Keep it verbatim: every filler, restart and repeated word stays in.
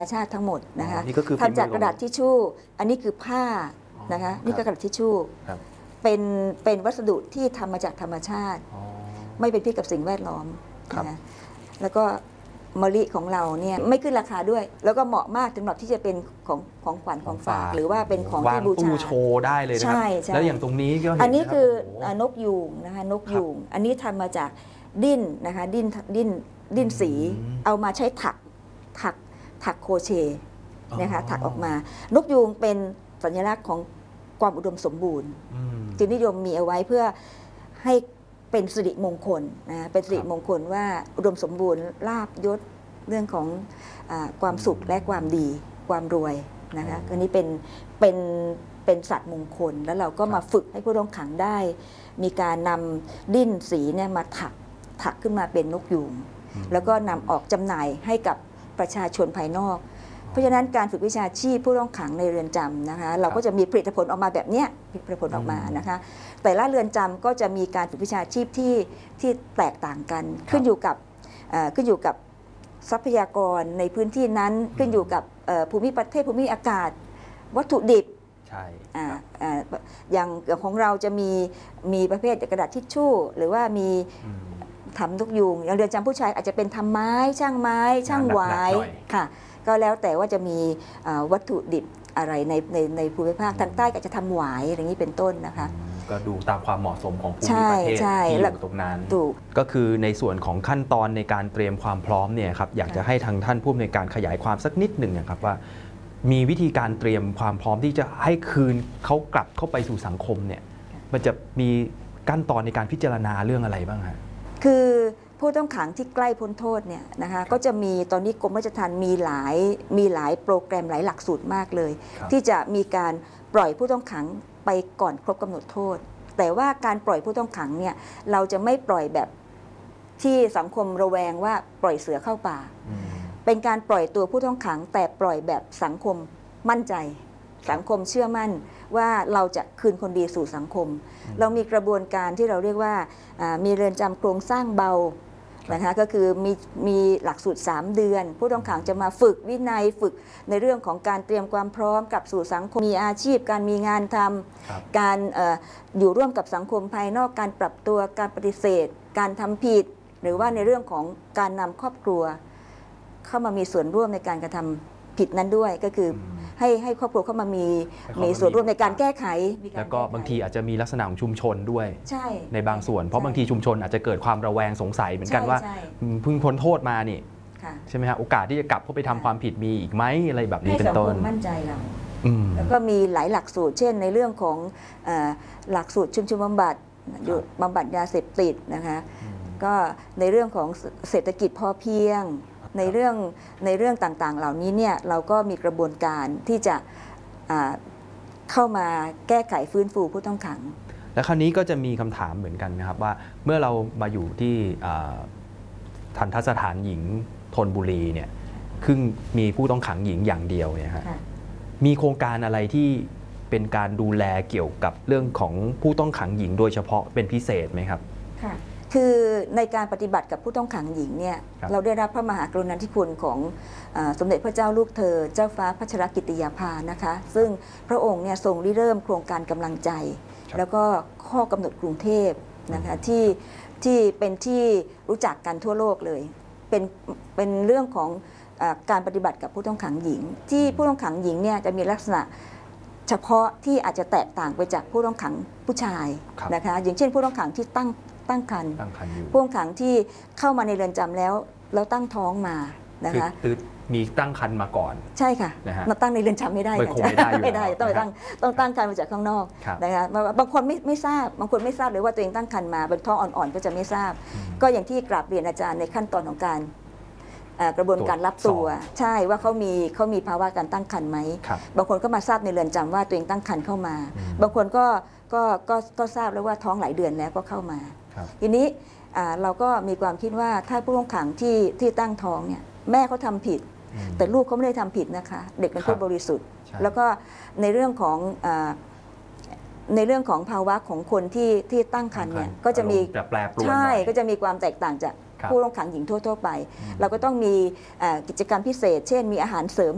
ชาติทั้งหมดนะคะทำจากกระดาษทิชชู่อันนี้คือผ้านะคะนี่ก็กระดาษทิชชู่เป็นเป็นวัสดุที่ทำมาจากธรรมชาติไม่เป็นพิษกับสิ่งแวดล้อมนะคะแล้วก็มะลิของเราเนี่ยไม่ขึ้นราคาด้วยแล้วก็เหมาะมากสำหรับที่จะเป็นของของขวัญของฝากหรือว่าเป็นของที่บูชาโชว์ได้เลยนะครับแล้วอย่างตรงนี้ก็เห็นอันนี้คือนกยูงนะคะนกยูงอันนี้ทำมาจากดิ้นนะคะดิ้นดิ้นดิ้นสีเอามาใช้ถักถักถักโคเชต์นะคะถักออกมานกยูงเป็นสัญลักษณ์ของความอุดมสมบูรณ์จึงนิยมมีเอาไว้เพื่อให้เป็นสิริมงคลนะเป็นสิริมงคลว่าอุดมสมบูรณ์ลาภยศเรื่องของอความสุขและความดีความรวยนะคะอันนี้เป็นเป็นเป็นสัตว์มงคลแล้วเราก็มาฝึกให้ผู้ต้องขังได้มีการนำดิ้นสีเนี่ยมาถักถักขึ้นมาเป็นนกยูงแล้วก็นำออกจำหน่ายให้กับประชาชนภายนอกเพราะฉะนั้นการฝึกวิชาชีพผู้ต้องขังในเรือนจำนะคะเราก็จะมีผลิตผลออกมาแบบนี้ผลิตผลออกมานะคะแต่ละเรือนจำก็จะมีการฝึกวิชาชีพที่ที่แตกต่างกันขึ้นอยู่กับขึ้นอยู่กับทรัพยากรในพื้นที่นั้นขึ้นอยู่กับภูมิประเทศภูมิอากาศวัตถุดิบใช่อย่างของเราจะมีมีประเภทกระดาษทิชชู่หรือว่ามีทำนกยูงอย่างเรือนจำผู้ชายอาจจะเป็นทำไม้ช่างไม้ช่างหวายค่ะก็แล้วแต่ว่าจะมีวัตถุดิบอะไรในในในภูมิภาคทางใต้ก็จะทำหวายอย่างนี้เป็นต้นนะคะก็ดูตามความเหมาะสมของภูมิประเทศที่อยู่ตรงนั้นก็คือในส่วนของขั้นตอนในการเตรียมความพร้อมเนี่ยครับอยากจะให้ทางท่านผู้อำนวยการขยายความสักนิดหนึ่งนะครับว่ามีวิธีการเตรียมความพร้อมที่จะให้คืนเขากลับเข้าไปสู่สังคมเนี่ยมันจะมีขั้นตอนในการพิจารณาเรื่องอะไรบ้างฮะคือผู้ต้องขังที่ใกล้พ้นโทษเนี่ยนะคะก็จะมีตอนนี้กรมราชทัณฑ์มีหลายมีหลายโปรแกรมหลายหลักสูตรมากเลยที่จะมีการปล่อยผู้ต้องขังไปก่อนครบกำหนดโทษแต่ว่าการปล่อยผู้ต้องขังเนี่ยเราจะไม่ปล่อยแบบที่สังคมระแวงว่าปล่อยเสือเข้าป่าเป็นการปล่อยตัวผู้ต้องขังแต่ปล่อยแบบสังคมมั่นใจสังคมเชื่อมั่นว่าเราจะคืนคนดีสู่สังคมเรามีกระบวนการที่เราเรียกว่ามีเรือนจำโครงสร้างเบานะคะก็คือมีมีหลักสูตรสามเดือนผู้ต้องขังจะมาฝึกวินัยฝึกในเรื่องของการเตรียมความพร้อมกับสู่สังคมมีอาชีพการมีงานทำการ อ, อยู่ร่วมกับสังคมภายนอกการปรับตัวการปฏิเสธการทำผิดหรือว่าในเรื่องของการนำครอบครัวเข้ามามีส่วนร่วมในการกระทำผิดนั้นด้วยก็คือให้ให้ครอบครัวเข้ามามีมีส่วนร่วมในการแก้ไขแล้วก็บางทีอาจจะมีลักษณะของชุมชนด้วยใช่ในบางส่วนเพราะบางทีชุมชนอาจจะเกิดความระแวงสงสัยเหมือนกันว่าเพิ่งพ้นโทษมานี่ใช่ไหมฮะโอกาสที่จะกลับเข้าไปทำความผิดมีอีกไหมอะไรแบบนี้เป็นต้นให้สังคมมั่นใจเราแล้วก็มีหลายหลักสูตรเช่นในเรื่องของหลักสูตรชุมชนบำบัดบำบัดยาเสพติดนะคะก็ในเรื่องของเศรษฐกิจพอเพียงในเรื่องในเรื่องต่างๆเหล่านี้เนี่ยเราก็มีกระบวนการที่จะเข้ามาแก้ไขฟื้นฟูผู้ต้องขังและคราวนี้ก็จะมีคำถามเหมือนกันนะครับว่าเมื่อเรามาอยู่ที่ทัณฑสถานหญิงธนบุรีเนี่ยซึ่งมีผู้ต้องขังหญิงอย่างเดียวเนี่ยฮะมีโครงการอะไรที่เป็นการดูแลเกี่ยวกับเรื่องของผู้ต้องขังหญิงโดยเฉพาะเป็นพิเศษไหมครับค่ะคือในการปฏิบัติกับผู้ต้องขังหญิงเนี่ยเราได้รับพระมหากรุณาธิคุณของสมเด็จพระเจ้าลูกเธอเจ้าฟ้าพัชรกิติยาภานะคะซึ่งพระองค์เนี่ยทรงริเริ่มโครงการกำลังใจแล้วก็ข้อกำหนดกรุงเทพนะคะที่ที่เป็นที่รู้จักกันทั่วโลกเลยเป็นเป็นเรื่องของการปฏิบัติกับผู้ต้องขังหญิงที่ผู้ต้องขังหญิงเนี่ยจะมีลักษณะเฉพาะที่อาจจะแตกต่างไปจากผู้ต้องขังผู้ชายนะคะอย่างเช่นผู้ต้องขังที่ตั้งตั้งครรภ์ผู้ต้องขังที่เข้ามาในเรือนจำแล้วแล้วตั้งท้องมานะคะคือมีตั้งครรภ์มาก่อนใช่ค่ะมาตั้งในเรือนจำไม่ได้ไม่ได้ไม่ได้ต้องไปตั้งต้องตั้งครรภ์มาจากข้างนอกนะคะบางคนไม่ไม่ทราบบางคนไม่ทราบเลยว่าตัวเองตั้งครรภ์มาเป็นท้องอ่อนๆก็จะไม่ทราบก็อย่างที่กราบเรียนอาจารย์ในขั้นตอนของการกระบวนการรับตัวใช่ว่าเขามีเขามีภาวะการตั้งครรภ์ไหมบางคนก็มาทราบในเรือนจำว่าตัวเองตั้งครรภ์เข้ามาบางคนก็ก็ก็ก็ทราบแล้วว่าท้องหลายเดือนแล้วก็เข้ามาทีนี้เราก็มีความคิดว่าถ้าผู้ต้องขังที่ที่ตั้งท้องเนี่ยแม่เขาทำผิดแต่ลูกเขาไม่ได้ทำผิดนะคะเด็กเป็นผู้บริสุทธิ์แล้วก็ในเรื่องของในเรื่องของภาวะของคนที่ที่ตั้งครรภ์เนี่ยก็จะมีใช่ก็จะมีความแตกต่างจากผู้ต้องขังหญิงทั่วๆไปเราก็ต้องมีกิจกรรมพิเศษเช่นมีอาหารเสริม